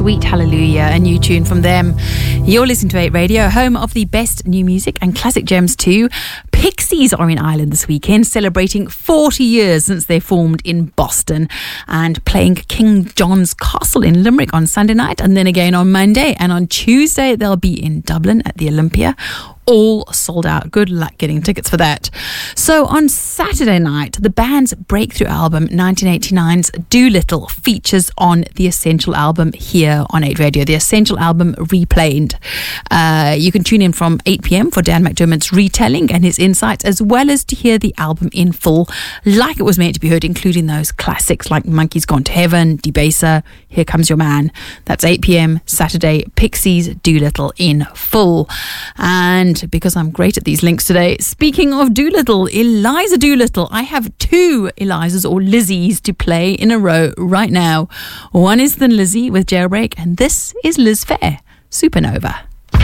Sweet Hallelujah, a new tune from them. You're listening to 8 Radio, home of the best new music and classic gems too. Pixies are in Ireland this weekend, celebrating 40 years since they formed in Boston and playing King John's Castle in Limerick on Sunday night, and then again on Monday. And on Tuesday, they'll be in Dublin at the Olympia. All sold out. Good luck getting tickets for that. So on Saturday night, the band's breakthrough album 1989's Doolittle features on the Essential album here on 8 Radio. The Essential album replayed. You can tune in from 8 p.m. for Dan McDermott's retelling and his insights, as well as to hear the album in full, like it was meant to be heard, including those classics like Monkey's Gone to Heaven, Debaser, Here Comes Your Man. That's 8 p.m. Saturday, Pixies, Doolittle in full. And because I'm great at these links today, speaking of Doolittle, Eliza Doolittle, I have two Elizas or Lizzies to play in a row right now. One is Thin Lizzy with Jailbreak, and this is Liz Phair, Supernova.